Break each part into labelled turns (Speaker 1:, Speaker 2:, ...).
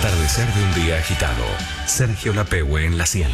Speaker 1: Atardecer de un día agitado. Sergio Lapehue en la 100.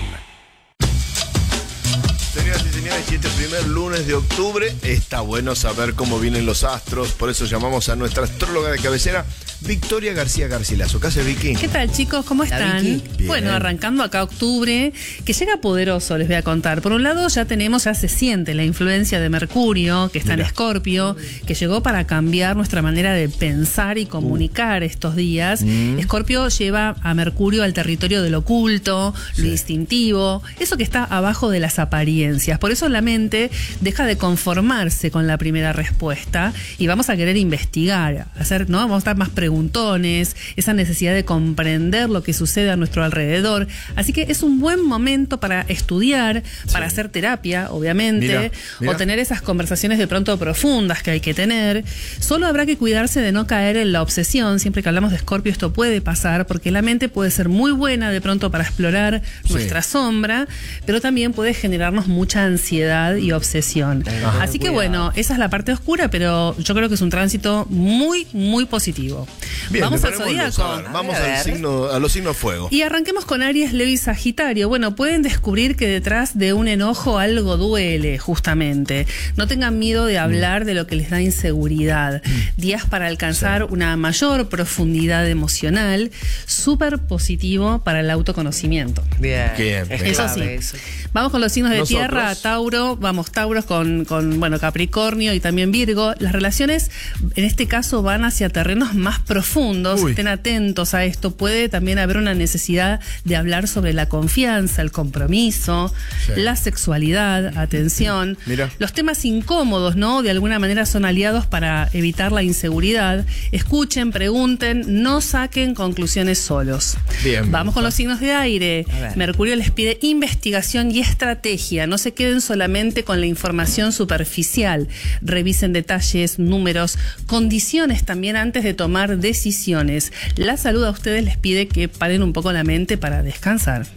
Speaker 2: Señoras y señores, y este primer lunes de octubre está bueno saber cómo vienen los astros. Por eso llamamos a nuestra astróloga de cabecera, Victoria García Garcilaso. ¿Qué hace, Vicky?
Speaker 3: ¿Qué tal, chicos? ¿Cómo están? Bueno, arrancando acá octubre, que llega poderoso, les voy a contar. Por un lado, ya se siente la influencia de Mercurio, que está en Escorpio, que llegó para cambiar nuestra manera de pensar y comunicar estos días. Escorpio lleva a Mercurio al territorio del oculto, lo instintivo, eso que está abajo de las apariencias. Por eso la mente deja de conformarse con la primera respuesta y vamos a querer investigar, vamos a estar más preguntones, esa necesidad de comprender lo que sucede a nuestro alrededor. Así que es un buen momento para estudiar, para hacer terapia, obviamente, o tener esas conversaciones de pronto profundas que hay que tener. Solo habrá que cuidarse de no caer en la obsesión. Siempre que hablamos de Escorpio esto puede pasar, porque la mente puede ser muy buena de pronto para explorar nuestra sombra, pero también puede generarnos mucha ansiedad y obsesión. Así que bueno, esa es la parte oscura, pero yo creo que es un tránsito muy, muy positivo.
Speaker 2: Bien,
Speaker 3: vamos al zodíaco.
Speaker 2: Vamos a los signos fuego.
Speaker 3: Y arranquemos con Aries, Leo y Sagitario. Bueno, pueden descubrir que detrás de un enojo algo duele, justamente. No tengan miedo de hablar de lo que les da inseguridad. Días para alcanzar una mayor profundidad emocional, súper positivo para el autoconocimiento.
Speaker 4: Bien.
Speaker 3: Eso sí. Vamos con los signos de tierra, Tauro, Tauros con Capricornio y también Virgo. Las relaciones en este caso van hacia terrenos más profundos. Estén atentos a esto. Puede también haber una necesidad de hablar sobre la confianza, el compromiso, la sexualidad, atención. Los temas incómodos, ¿no? De alguna manera son aliados para evitar la inseguridad. Escuchen, pregunten, no saquen conclusiones solos. Vamos con los signos de aire. Mercurio les pide investigación y estrategia. No se queden solamente con la información superficial. Revisen detalles, números, condiciones también antes de tomar decisiones. La salud a ustedes les pide que paren un poco la mente para descansar.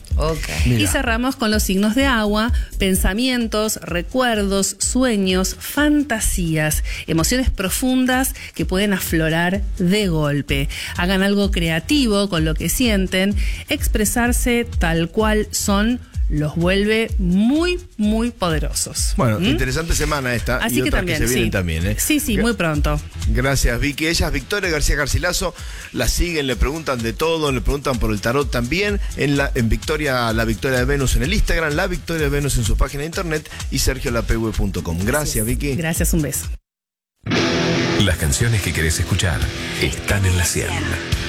Speaker 3: Y cerramos con los signos de agua: pensamientos, recuerdos, sueños, fantasías, emociones profundas que pueden aflorar de golpe. Hagan algo creativo con lo que sienten. Expresarse tal cual son los vuelve muy, muy poderosos.
Speaker 2: Bueno, interesante semana esta.
Speaker 3: Así
Speaker 2: y
Speaker 3: que
Speaker 2: otras
Speaker 3: también,
Speaker 2: que se vienen también,
Speaker 3: Sí, muy pronto.
Speaker 2: Gracias, Vicky. Ella es Victoria García Garcilaso. La siguen, le preguntan de todo, le preguntan por el tarot también. En Victoria, la Victoria de Venus en el Instagram, la Victoria de Venus en su página de internet y sergiolapehue.com. Gracias, Vicky.
Speaker 3: Gracias, un beso.
Speaker 1: Las canciones que querés escuchar están en la 100.